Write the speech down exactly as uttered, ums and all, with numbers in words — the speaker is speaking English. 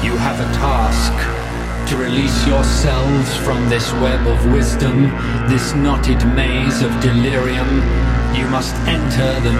You have a task. To release yourselves from this web of wisdom, this knotted maze of delirium, you must enter the